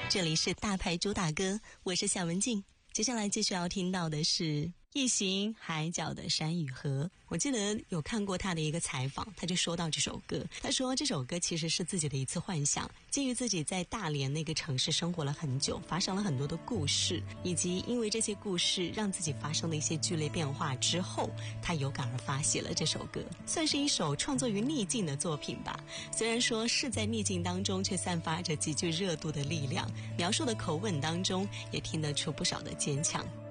这里是大牌主打歌，我是夏文静。接下来继续要听到的是一行海角的山与河。我记得有看过他的一个采访，他就说到这首歌，他说这首歌其实是自己的一次幻想，基于自己在大连那个城市生活了很久，发生了很多的故事，以及因为这些故事让自己发生的一些剧烈变化之后，他有感而发写了这首歌，算是一首创作于逆境的作品吧。虽然说是在逆境当中，却散发着极具热度的力量，描述的口吻当中也听得出不少的坚强。